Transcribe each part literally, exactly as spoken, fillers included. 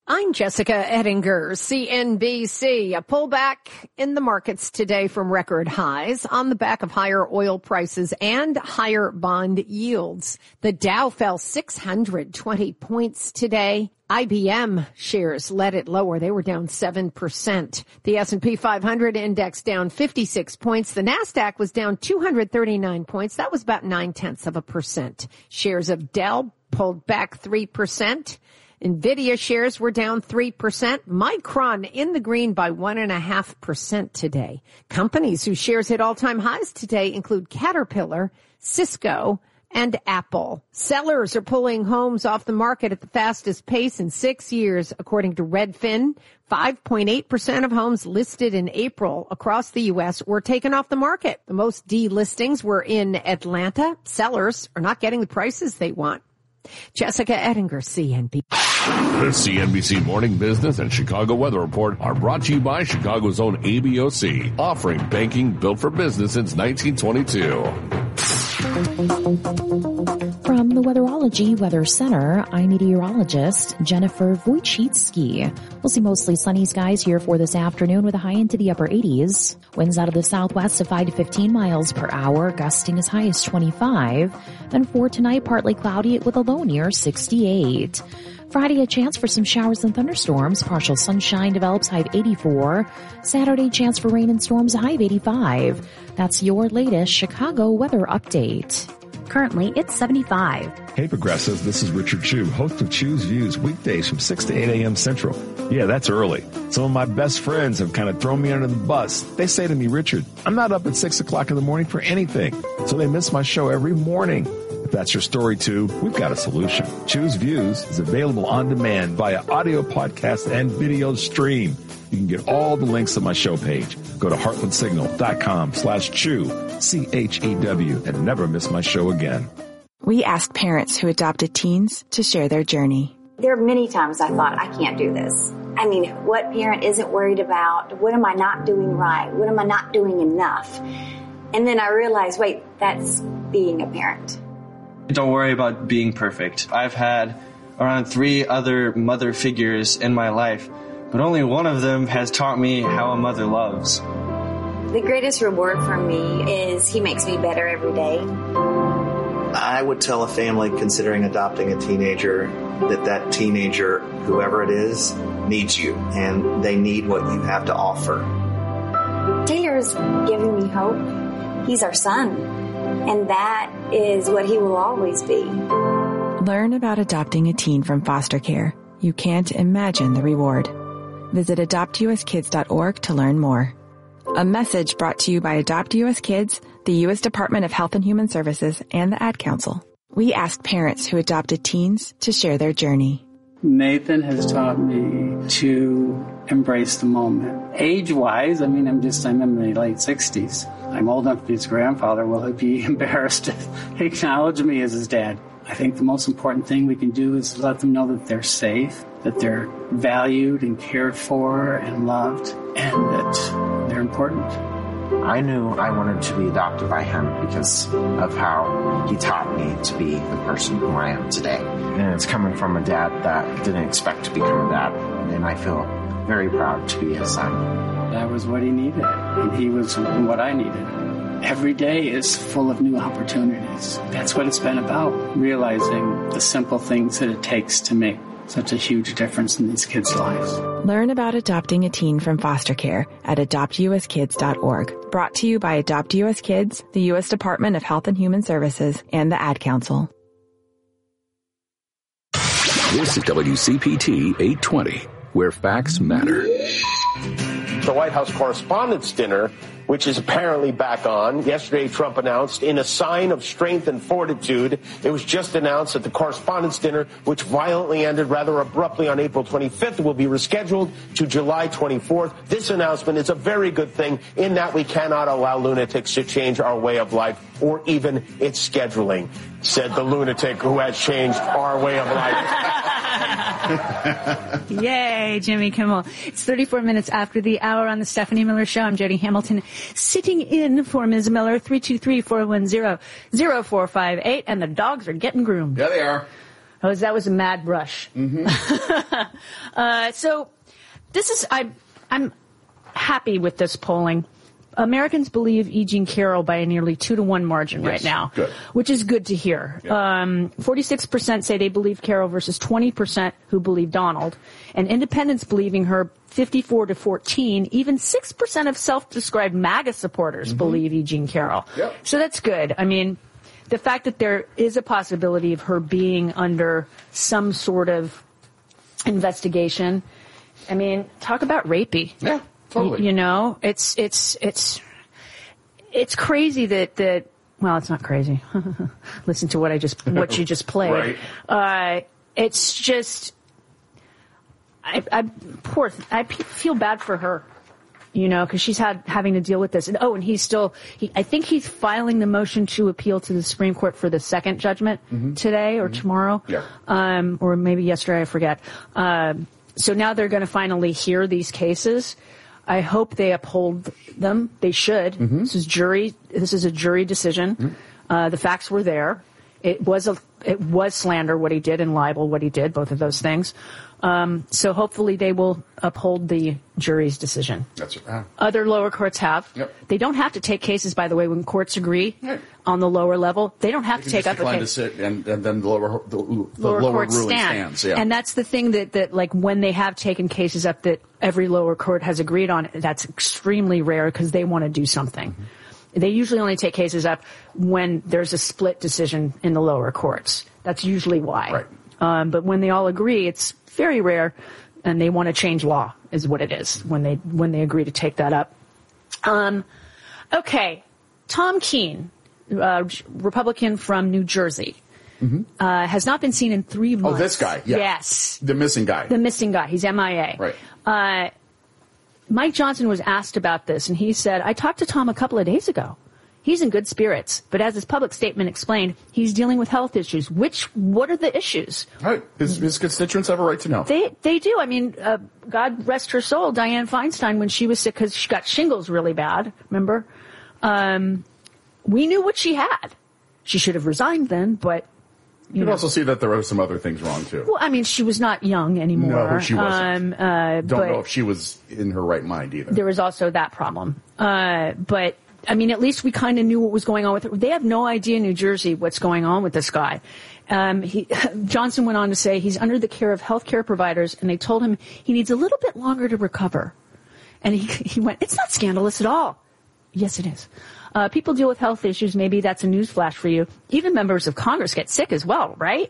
I'm Jessica Ettinger, C N B C. A pullback in the markets today from record highs on the back of higher oil prices and higher bond yields. The Dow fell six hundred twenty points today. I B M shares led it lower. They were down seven percent. The S and P five hundred index down fifty-six points. The NASDAQ was down two hundred thirty-nine points. That was about nine-tenths of a percent. Shares of Dell pulled back three percent. NVIDIA shares were down three percent. Micron in the green by one point five percent today. Companies whose shares hit all-time highs today include Caterpillar, Cisco, and Apple. Sellers are pulling homes off the market at the fastest pace in six years, according to Redfin. five point eight percent of homes listed in April across the U S were taken off the market. The most delistings were in Atlanta. Sellers are not getting the prices they want. Jessica Ettinger, C N B C. The C N B C Morning Business and Chicago Weather Report are brought to you by Chicago's own A B O C, offering banking built for business since nineteen twenty-two. From the Weatherology Weather Center, I'm meteorologist Jennifer Wojcicki. We'll see mostly sunny skies here for this afternoon with a high into the upper eighties. Winds out of the southwest of five to fifteen miles per hour, gusting as high as twenty-five. Then for tonight, partly cloudy with a low near sixty-eight. Friday, a chance for some showers and thunderstorms. Partial sunshine develops, high of eighty-four. Saturday, chance for rain and storms, high of eighty-five. That's your latest Chicago weather update. Currently, it's seventy-five. Hey, Progressives, this is Richard Chu, host of Chu's Views, weekdays from six to eight a.m. Central. Yeah, that's early. Some of my best friends have kind of thrown me under the bus. They say to me, Richard, I'm not up at six o'clock in the morning for anything, so they miss my show every morning. If that's your story, too, we've got a solution. Chu's Views is available on demand via audio podcast and video stream. You can get all the links on my show page. Go to heartlandsignal.com slash chew, C H E W, and never miss my show again. We asked parents who adopted teens to share their journey. There are many times I thought, I can't do this. I mean, what parent isn't worried about? What am I not doing right? What am I not doing enough? And then I realized, wait, that's being a parent. Don't worry about being perfect. I've had around three other mother figures in my life, but only one of them has taught me how a mother loves. The greatest reward for me is he makes me better every day. I would tell a family considering adopting a teenager that that teenager, whoever it is, needs you, and they need what you have to offer. Taylor's giving me hope. He's our son. And that is what he will always be. Learn about adopting a teen from foster care. You can't imagine the reward. Visit adopt U S kids dot org to learn more. A message brought to you by Adopt U S Kids, the U S Department of Health and Human Services, and the Ad Council. We asked parents who adopted teens to share their journey. Nathan has taught me to embrace the moment. Age-wise, I mean, I'm just, I'm in my late sixties. I'm old enough to be his grandfather. Will he be embarrassed to acknowledge me as his dad? I think the most important thing we can do is let them know that they're safe, that they're valued and cared for and loved, and that they're important. I knew I wanted to be adopted by him because of how he taught me to be the person who I am today. And it's coming from a dad that didn't expect to become a dad, and I feel very proud to be his son. That was what he needed, and he was what I needed. Every day is full of new opportunities. That's what it's been about, realizing the simple things that it takes to make such a huge difference in these kids' lives. Learn about adopting a teen from foster care at adopt U S kids dot org. Brought to you by Adopt U S Kids, the U S Department of Health and Human Services, and the Ad Council. This is W C P T eight twenty, where facts matter. The White House Correspondents' Dinner, which is apparently back on. Yesterday, Trump announced, in a sign of strength and fortitude, it was just announced that the Correspondents' Dinner, which violently ended rather abruptly on April twenty-fifth, will be rescheduled to July twenty-fourth. This announcement is a very good thing in that we cannot allow lunatics to change our way of life or even its scheduling, said the lunatic who has changed our way of life. Yay, Jimmy Kimmel. It's thirty-four minutes after the hour on the Stephanie Miller Show. I'm Jody Hamilton, sitting in for Miz Miller, three two three, four one zero, zero four five eight, and the dogs are getting groomed. Yeah, they are. Oh, that was a mad rush. Mm-hmm. uh, so this is, I, I'm happy with this polling. Americans believe E. Jean Carroll by a nearly two to one margin yes, right now, good. Which is good to hear. Yeah. Um, forty-six percent say they believe Carroll versus twenty percent who believe Donald. And independents believing her fifty-four to fourteen. Even six percent of self-described MAGA supporters mm-hmm. believe E. Jean Carroll. Yep. So that's good. I mean, the fact that there is a possibility of her being under some sort of investigation, I mean, talk about rapey. Yeah. Totally. You know, it's, it's, it's, it's crazy that, that, well, it's not crazy. Listen to what I just, what you just played. Right. Uh, it's just, I, I, poor, I feel bad for her, you know, cause she's had, having to deal with this. And, oh, and he's still, he, I think he's filing the motion to appeal to the Supreme Court for the second judgment mm-hmm. today or mm-hmm. tomorrow. Yeah. Um, or maybe yesterday, I forget. Um, so now they're going to finally hear these cases. I hope they uphold them. They should. Mm-hmm. This is jury. This is a jury decision. Mm-hmm. Uh, the facts were there. It was a. It was slander what he did and libel what he did. Both of those things. Um, so hopefully they will uphold the jury's decision. That's right. Other lower courts have. Yep. They don't have to take cases, by the way, when courts agree right. on the lower level. They don't have they to take up a case. To sit and, and then the lower the, the lower, lower court ruling stand. stands. Yeah. And that's the thing that, that like when they have taken cases up that every lower court has agreed on, that's extremely rare because they want to do something. Mm-hmm. They usually only take cases up when there's a split decision in the lower courts. That's usually why. Right. Um, but when they all agree, it's very rare, and they want to change law is what it is when they when they agree to take that up. Um, okay, Tom Keene, uh, Republican from New Jersey, mm-hmm. uh, has not been seen in three months. Oh, this guy, yeah. Yes, the missing guy, the missing guy. He's M I A. Right. Uh, Mike Johnson was asked about this, and he said, "I talked to Tom a couple of days ago. He's in good spirits, but as his public statement explained, he's dealing with health issues. Which, what are the issues?" Right. His, his constituents have a right to know. They they do. I mean, uh, God rest her soul, Dianne Feinstein, when she was sick because she got shingles really bad, remember? Um, we knew what she had. She should have resigned then, but, you You can know. also see that there were some other things wrong, too. Well, I mean, she was not young anymore. No, she wasn't. Um, uh, Don't but know if she was in her right mind either. There was also that problem. Uh, but... I mean, at least we kind of knew what was going on with her. They have no idea in New Jersey what's going on with this guy. Um, he, Johnson went on to say he's under the care of healthcare providers, and they told him he needs a little bit longer to recover. And he, he went, "It's not scandalous at all." Yes, it is. Uh, people deal with health issues. Maybe that's a news flash for you. Even members of Congress get sick as well, right?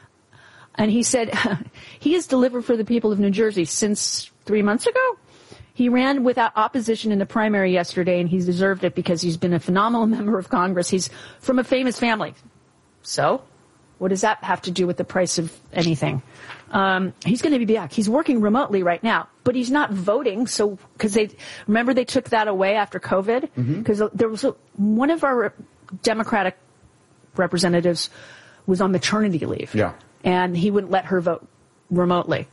And he said he has delivered for the people of New Jersey since three months ago. He ran without opposition in the primary yesterday, and he's deserved it because he's been a phenomenal member of Congress. He's from a famous family. So, what does that have to do with the price of anything? Um, he's going to be back. He's working remotely right now, but he's not voting. So, because they remember they took that away after COVID, because mm-hmm. there was a, one of our Democratic representatives was on maternity leave, yeah, and he wouldn't let her vote remotely.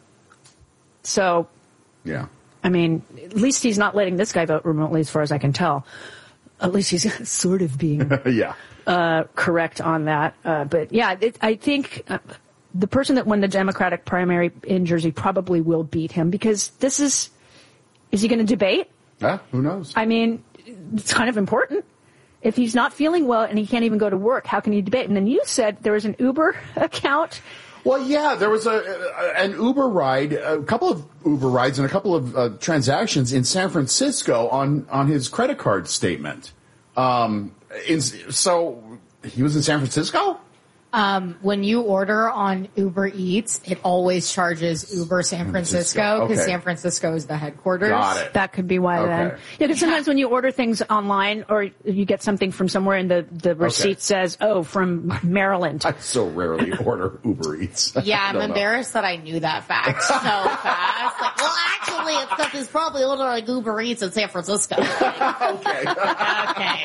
So, yeah. I mean, at least he's not letting this guy vote remotely, as far as I can tell. At least he's sort of being yeah. uh, correct on that. Uh, but yeah, it, I think uh, the person that won the Democratic primary in Jersey probably will beat him because this is, is he going to debate? Yeah, who knows? I mean, it's kind of important. If he's not feeling well and he can't even go to work, how can he debate? And then you said there was an Uber account. Well, yeah, there was a, a an Uber ride, a couple of Uber rides and a couple of uh, transactions in San Francisco on, on his credit card statement. Um, in, so he was in San Francisco? Um, when you order on Uber Eats, it always charges Uber San Francisco because okay. San Francisco is the headquarters. Got it. That could be why okay. then. Yeah, because sometimes when you order things online or you get something from somewhere and the, the receipt okay. says, oh, from Maryland. I so rarely order Uber Eats. Yeah, I'm embarrassed know. that I knew that fact so fast. Like, well, actually, it's because he's probably ordering Uber Eats in San Francisco. okay. okay.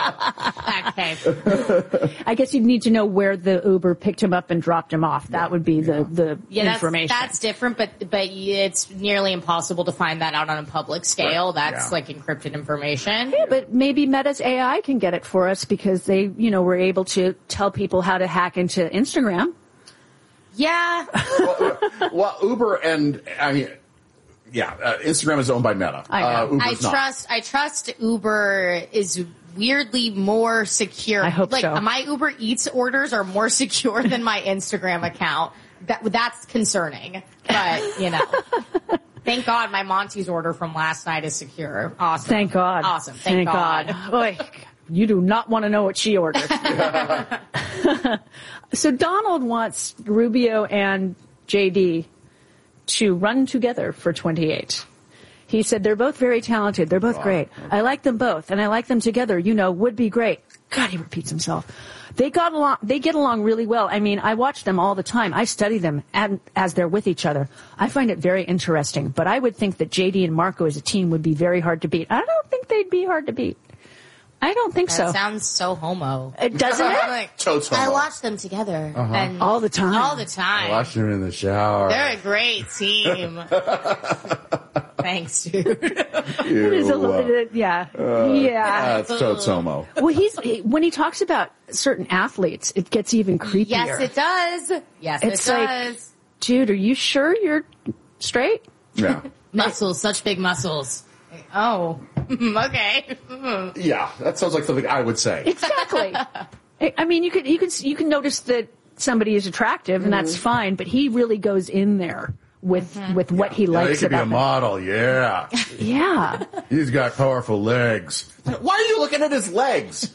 Okay. I guess you'd need to know where the Uber picked him up and dropped him off. That would be the, the yeah, information. That's, that's different, but but it's nearly impossible to find that out on a public scale. Right. That's yeah. like encrypted information. Yeah, but maybe Meta's A I can get it for us because they, you know, were able to tell people how to hack into Instagram. Yeah. well, well, Uber and I mean, yeah, uh, Instagram is owned by Meta. I know. Uh, I Uber's not. trust. I trust Uber is weirdly more secure. I hope like, so. My Uber Eats orders are more secure than my Instagram account. That that's concerning. But you know, thank God my Monty's order from last night is secure. Awesome. Thank God. Awesome. Thank, Thank God. Oy, you do not want to know what she ordered. So Donald wants Rubio and J D to run together for twenty-eight. He said they're both very talented. They're both great. I like them both, and I like them together. You know, would be great. God, he repeats himself. They got along. They get along really well. I mean, I watch them all the time. I study them and, as they're with each other. I find it very interesting. But I would think that J D and Marco as a team would be very hard to beat. I don't think they'd be hard to beat. I don't think that so. Sounds so homo. It doesn't it? Like, Totes I homo. watch them together Uh-huh. and all the time. All the time. I watched him in the shower. They're a great team. Thanks, dude. It is a little bit, yeah, Uh, yeah. That's totes homo. Well, he's he, when he talks about certain athletes, it gets even creepier. Yes, it does. Yes, It's it like, does. dude, are you sure you're straight? Yeah. Muscles, such big muscles. Oh, okay. Yeah, that sounds like something I would say. Exactly. I I mean, you could you could you can notice that somebody is attractive, and that's fine. But he really goes in there with with what he Yeah, he likes could be about a them. model, yeah. Yeah, He's got powerful legs. Why are you looking at his legs?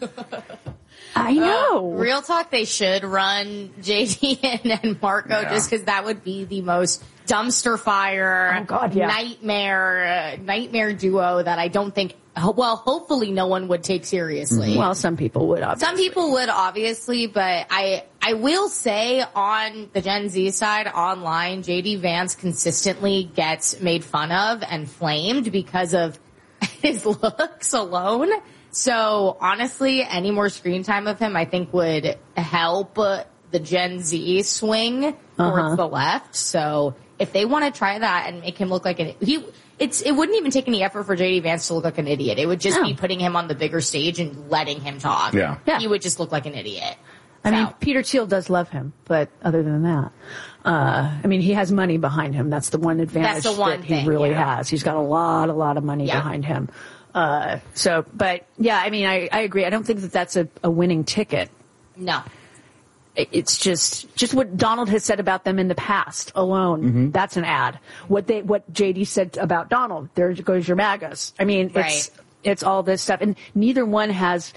I know. Uh, real talk, they should run J D and, and Marco Yeah. just because that would be the most dumpster fire, Oh, God, yeah. nightmare, uh, nightmare duo that I don't think, well, hopefully no one would take seriously. Well, some people would. Obviously. Some people would, obviously, but I I will say on the Gen Z side, online, J D Vance consistently gets made fun of and flamed because of his looks alone. So honestly, any more screen time of him, I think, would help uh, the Gen Z swing towards Uh-huh. the left. So if they want to try that and make him look like an he. It's, it wouldn't even take any effort for J D Vance to look like an idiot. It would just No. be putting him on the bigger stage and letting him talk. Yeah. Yeah. He would just look like an idiot. I So. mean, Peter Thiel does love him, but other than that, uh, I mean, he has money behind him. That's the one advantage That's the one that he thing, really yeah. has. He's got a lot, a lot of money Yeah. behind him. Uh, so, but yeah, I mean, I, I agree. I don't think that that's a, a winning ticket. No. It's just, just what Donald has said about them in the past alone. That's an ad. What they, what J D said about Donald, there goes your MAGAs. I mean, it's, Right. it's all this stuff. And neither one has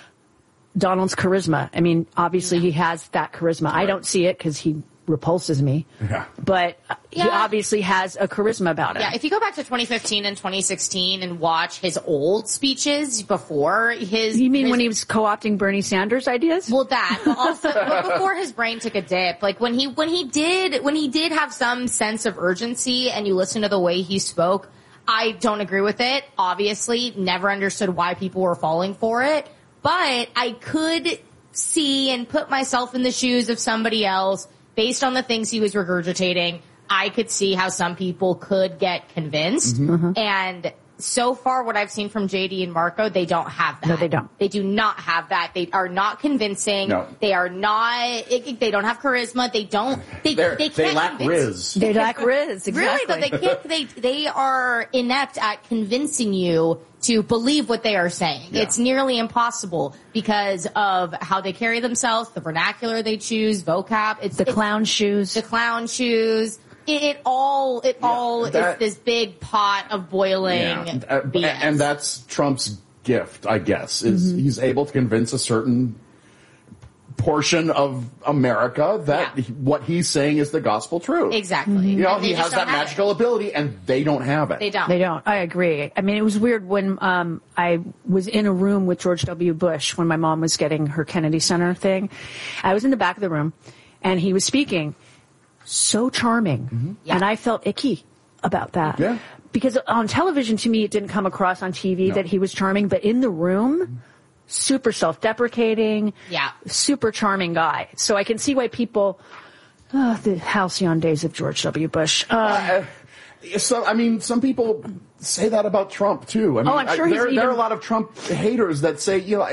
Donald's charisma. I mean, obviously he has that charisma. I don't see it because he repulses me. Yeah. But he Yeah. obviously has a charisma about him. Yeah, if you go back to twenty fifteen and twenty sixteen and watch his old speeches before his... You mean his, when he was co-opting Bernie Sanders ideas? Well, that, but also but before his brain took a dip, like when he when he did when he did have some sense of urgency, and you listen to the way he spoke, I don't agree with it. Obviously, never understood why people were falling for it, but I could see and put myself in the shoes of somebody else based on the things he was regurgitating. I could see how some people could get convinced, and so far, what I've seen from J D and Marco, they don't have that. No, they don't. They do not have that. They are not convincing. No. They are not. They don't have charisma. They don't. They They're- they they can't lack convince- Riz. They lack Riz, exactly. Really, though, they can't. They they are inept at convincing you to believe what they are saying. Yeah. It's nearly impossible because of how they carry themselves, the vernacular they choose, vocab. It's The it's- clown shoes. the clown shoes. It, it all. It all that- is this big pot of boiling Yeah. Uh, B S. and that's Trump's gift, I guess, is he's able to convince a certain portion of America that Yeah. he- what he's saying is the gospel truth. Exactly. You know, And they he just has don't that have it. magical ability, and they don't have it. They don't. They don't. I agree. I mean, it was weird when um, I was in a room with George W. Bush when my mom was getting her Kennedy Center thing. I was in the back of the room, and he was speaking. So charming. Yeah. And I felt icky about that. Yeah. Because on television, to me, it didn't come across on T V No. that he was charming, but in the room, super self-deprecating, Yeah. super charming guy. So I can see why people, oh, the halcyon days of George W. Bush. Uh, Uh, so, I mean, some people say that about Trump too. I mean, Oh, I'm sure I, he's there, there are a even- lot of Trump haters that say, you know, and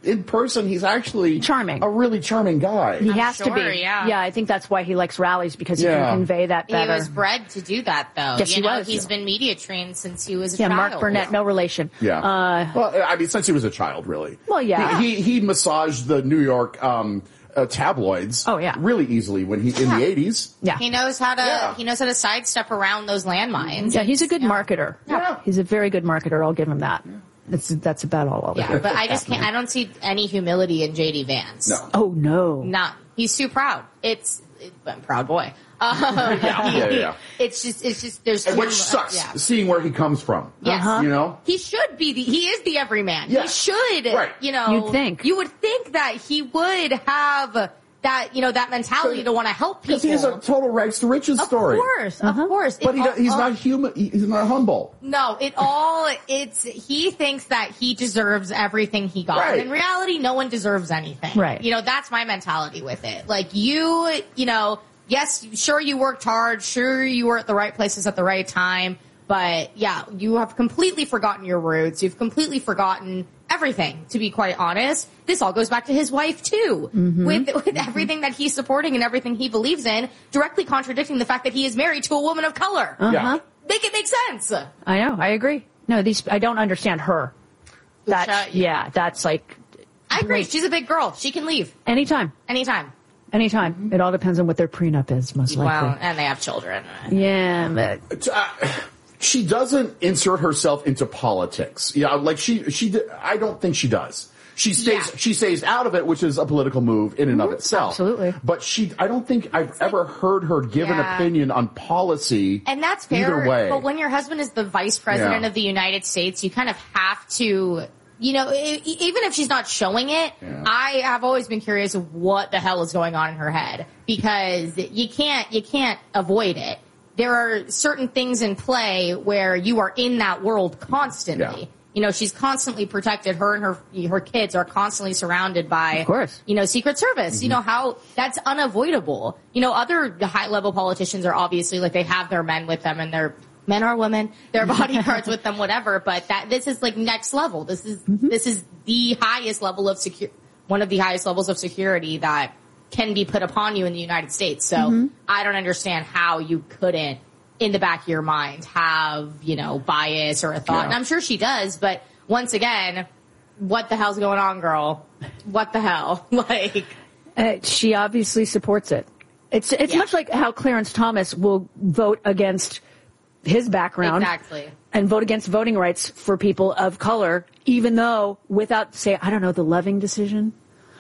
in person, he's actually charming, a really charming guy. He I'm has sure, to be. yeah. yeah, I think that's why he likes rallies, because he Yeah. can convey that better. He was bred to do that, though. Yes, you he know, was. he's been media trained since he was a yeah, child. Mark Burnett, no relation. Yeah. Uh, well, I mean, since he was a child, really. Well, yeah. He he, he massaged the New York um, uh, tabloids. Oh, yeah. Really easily when he in Yeah. the eighties. Yeah. He knows how to. Yeah. He knows how to sidestep around those landmines. Yeah, he's a good Yeah. marketer. Yeah. He's a very good marketer. I'll give him that. That's that's about all of it. Yeah, but I just can't. I don't see any humility in J D Vance. No. Oh no. None. He's too proud. It's. It, I'm a proud boy. Um, Yeah, yeah, yeah. It's just. It's just. There's. And too which much- sucks, Yeah. seeing where he comes from. Yes. You know? He should be the, he is the everyman. Yeah. He should, Right. you know. You'd think. You would think that he would have that, you know, that mentality to want to help people. Because he has a total rags to riches of story. course, of course. But It he, all- he's all- not human. He's not humble. No, it all, it's, he thinks that he deserves everything he got. Right. In reality, no one deserves anything. Right. You know, that's my mentality with it. Like you, you know, yes, sure you worked hard, sure you were at the right places at the right time, but yeah, you have completely forgotten your roots. You've completely forgotten everything, to be quite honest. This all goes back to his wife too, Mm-hmm. with, with everything that he's supporting and everything he believes in, directly contradicting the fact that he is married to a woman of color. Uh-huh. Yeah. Make it make sense. I know. I agree. No, these I don't understand her. That Which, uh, yeah, that's like I agree. She's a big girl. She can leave anytime. anytime. Anytime. It all depends on what their prenup is, most likely. Well, and they have children. Yeah, but Uh, she doesn't insert herself into politics. Yeah, like she, she, I don't think she does. She stays, Yeah. she stays out of it, which is a political move in and of itself. Absolutely. But she, I don't think I've ever heard her give an Yeah. opinion on policy. And that's fair. Either way. But when your husband is the vice president Yeah. of the United States, you kind of have to, you know, e- e- even if she's not showing it, Yeah. I have always been curious of what the hell is going on in her head, because you can't, you can't avoid it. There are certain things in play where you are in that world constantly. Yeah. You know, she's constantly protected. Her and her her kids are constantly surrounded by, Of course. you know, Secret Service. You know how that's unavoidable. You know, other high level politicians are obviously like they have their men with them and their men or women, their bodyguards with them, whatever. But that this is like next level. This is this is the highest level of secure, one of the highest levels of security that can be put upon you in the United States. So I don't understand how you couldn't, in the back of your mind, have, you know, bias or a thought. Yeah. And I'm sure she does, but once again, what the hell's going on, girl? What the hell? Like, uh, she obviously supports it. It's it's Yeah. much like how Clarence Thomas will vote against his background exactly. and vote against voting rights for people of color, even though without, say, I don't know, the Loving decision,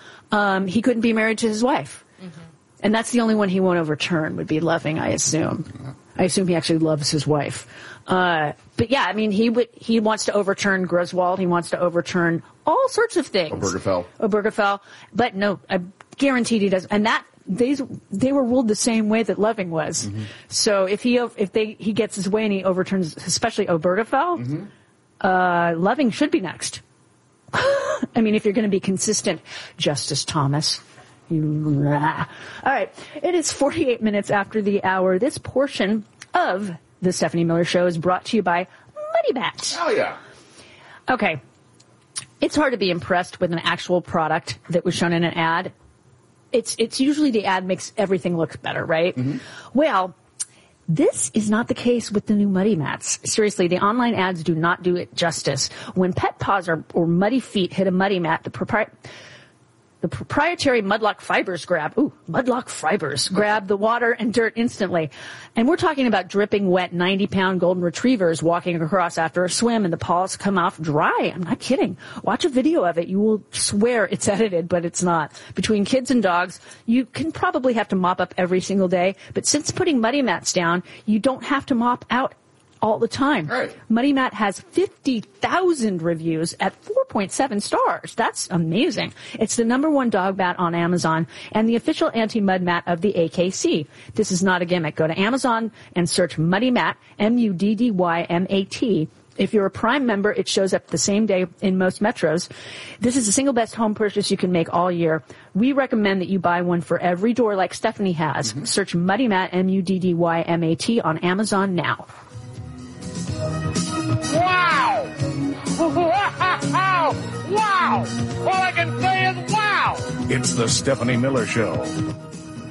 um, he couldn't be married to his wife. Mm-hmm. And that's the only one he won't overturn would be Loving, I assume. I assume he actually loves his wife. Uh, but yeah, I mean, he would, he wants to overturn Griswold. He wants to overturn all sorts of things. Obergefell. Obergefell. But no, I'm guaranteed he does. And that, they, they were ruled the same way that Loving was. Mm-hmm. So if he, if they, he gets his way and he overturns, especially Obergefell, Mm-hmm. uh, Loving should be next. I mean, if you're going to be consistent, Justice Thomas. You, all right. It is forty-eight minutes after the hour. This portion of the Stephanie Miller Show is brought to you by Muddy Bat. Oh yeah. Okay. It's hard to be impressed with an actual product that was shown in an ad. It's, it's usually the ad makes everything look better, right? Mm-hmm. Well, this is not the case with the new Muddy Mats. Seriously, the online ads do not do it justice. When pet paws or, or muddy feet hit a Muddy Mat, the propri- the proprietary Mudlock fibers grab, ooh, Mudlock fibers grab the water and dirt instantly. And we're talking about dripping wet ninety pound golden retrievers walking across after a swim and the paws come off dry. I'm not kidding. Watch a video of it. You will swear it's edited, but it's not. Between kids and dogs, you can probably have to mop up every single day. But since putting Muddy Mats down, you don't have to mop out all the time. Right. Muddy Mat has fifty thousand reviews at four point seven stars. That's amazing. It's the number one dog mat on Amazon and the official anti-mud mat of the A K C. This is not a gimmick. Go to Amazon and search Muddy Mat, M U D D Y M A T. If you're a Prime member, it shows up the same day in most metros. This is the single best home purchase you can make all year. We recommend that you buy one for every door like Stephanie has. Mm-hmm. Search Muddy Mat, M U D D Y M A T on Amazon now. Wow! Wow! wow! All I can say is wow! It's the Stephanie Miller Show.